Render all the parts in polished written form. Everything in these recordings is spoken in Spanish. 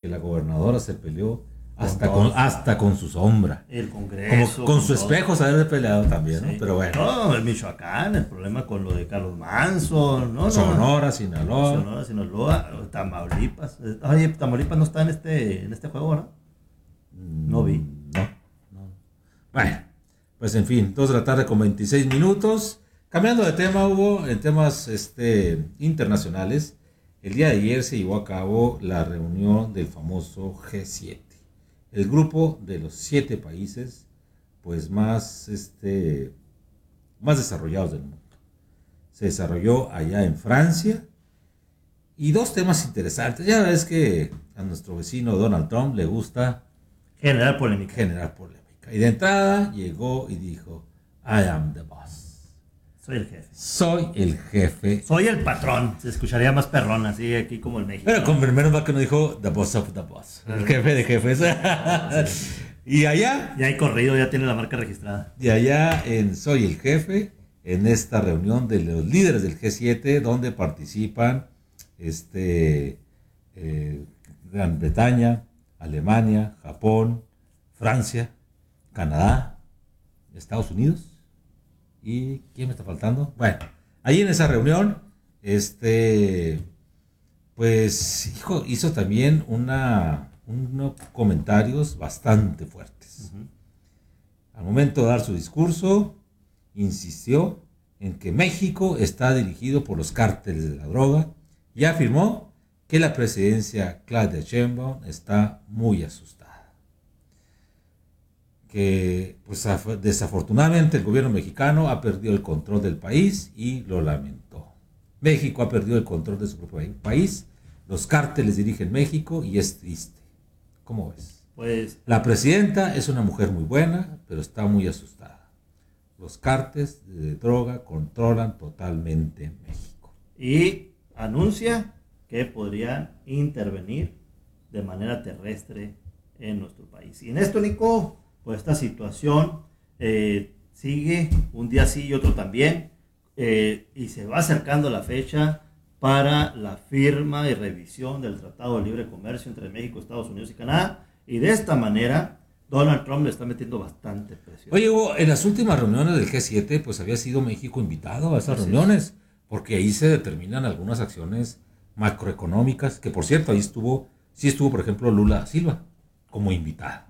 la gobernadora se peleó hasta con su sombra. El Congreso. Como con su espejo se debe peleado también, ¿no? Sí. Pero bueno. No, el Michoacán, el problema con lo de Carlos Manson, ¿no? Sonora, Sinaloa. Sonora, Sinaloa, Tamaulipas. Oye, Tamaulipas no está en este juego, ¿no? No vi. No. Bueno, pues en fin, 2 de la tarde con 26 minutos. Cambiando de tema, Hugo, en temas internacionales, el día de ayer se llevó a cabo la reunión del famoso G7, el grupo de los 7 países pues más desarrollados del mundo. Se desarrolló allá en Francia y 2 temas interesantes. Ya ves que a nuestro vecino Donald Trump le gusta generar polémica. Y de entrada llegó y dijo, I am the boss. Soy el jefe. Soy el patrón. Se escucharía más perrón, así aquí como el México. Pero con menos mal que no dijo the boss of the boss. El jefe de jefes. Sí. Y allá. Ya hay corrido, ya tiene la marca registrada. Y allá en Soy el Jefe, en esta reunión de los líderes del G7, donde participan Gran Bretaña, Alemania, Japón, Francia, Canadá, Estados Unidos. ¿Y quién me está faltando? Bueno, ahí en esa reunión, pues hizo también unos comentarios bastante fuertes. Uh-huh. Al momento de dar su discurso, insistió en que México está dirigido por los cárteles de la droga y afirmó que la presidencia Claudia Sheinbaum está muy asustada. Que pues desafortunadamente el gobierno mexicano ha perdido el control del país y lo lamentó. México ha perdido el control de su propio país, los cárteles dirigen México y es triste. ¿Cómo ves? Pues la presidenta es una mujer muy buena, pero está muy asustada. Los cárteles de droga controlan totalmente México. Y anuncia que podrían intervenir de manera terrestre en nuestro país. Y en esto, Nico, pues esta situación sigue un día sí y otro también, y se va acercando la fecha para la firma y revisión del Tratado de Libre Comercio entre México, Estados Unidos y Canadá, y de esta manera Donald Trump le está metiendo bastante presión. Oye, Hugo, en las últimas reuniones del G7 pues había sido México invitado a esas reuniones, porque ahí se determinan algunas acciones macroeconómicas, que por cierto ahí estuvo por ejemplo Lula Silva como invitada.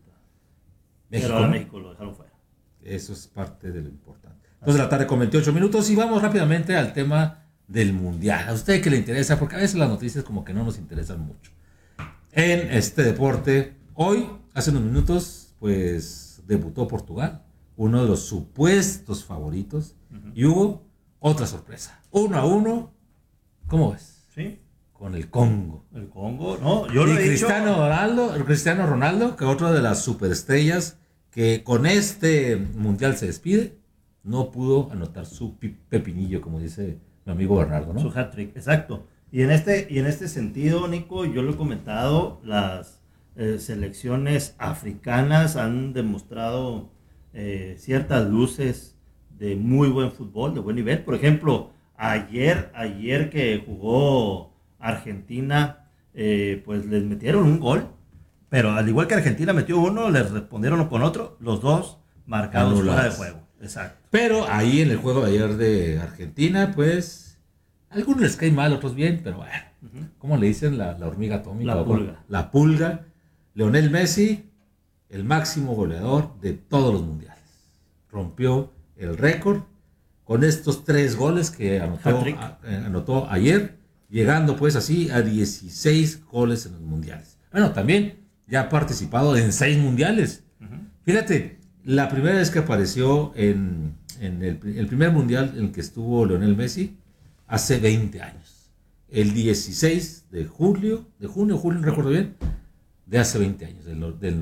Pero ahora México lo dejaron fuera. Eso es parte de lo importante. 2 de la tarde con 28 minutos y vamos rápidamente al tema del Mundial. A usted que le interesa, porque a veces las noticias como que no nos interesan mucho. En este deporte, hoy, hace unos minutos, pues debutó Portugal, uno de los supuestos favoritos, y hubo otra sorpresa. 1-1, ¿cómo ves? Sí. Con el Congo. El Congo, no, yo lo he dicho. Cristiano Ronaldo, que otra de las superestrellas que con este mundial se despide, no pudo anotar su pepinillo, como dice mi amigo Bernardo, ¿no? Su hat-trick, exacto. Y en este sentido, Nico, yo lo he comentado, las selecciones africanas han demostrado ciertas luces de muy buen fútbol, de buen nivel. Por ejemplo, ayer que jugó Argentina, pues les metieron un gol, pero al igual que Argentina metió uno, les respondieron con otro, los dos marcados fuera de juego. Exacto. Pero ahí en el juego de ayer de Argentina, pues, a algunos les cae mal, otros bien, pero bueno, ¿cómo le dicen? La hormiga atómica. La pulga. Lionel Messi, el máximo goleador de todos los mundiales. Rompió el récord con estos 3 goles que anotó ayer, llegando pues así a 16 goles en los mundiales. Bueno, también ya ha participado en 6 mundiales. Fíjate, la primera vez que apareció en el primer mundial en el que estuvo Lionel Messi, hace 20 años. El 16 de julio, no recuerdo bien, de hace 20 años, del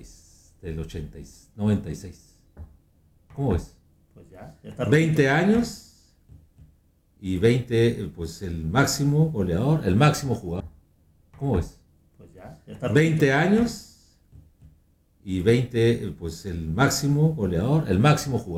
96. ¿Cómo ves? Pues ya está 20 años y 20, pues el máximo goleador, el máximo jugador. ¿Cómo ves? Pues ya está 20 años y 20, pues el máximo goleador, el máximo jugador.